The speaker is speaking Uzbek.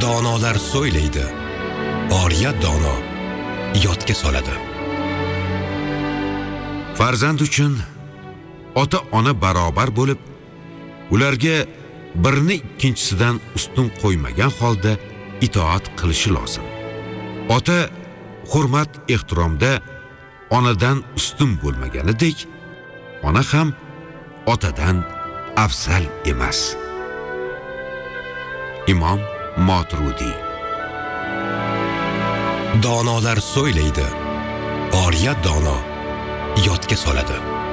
Donolar so'ylaydi, oriya dono yodga soladi. Farzand uchun ota-ona barobar bo'lib, ularga birini ikkinchisidan ustun qo'ymagan holda itoat qilishi lozim. Ota hurmat ehtiromda onadan ustun bo'lmaganidek, ona ham otadan afzal emas. Imom Moturudi. Donolar so'ylaydi, oriya dono yodga soladi.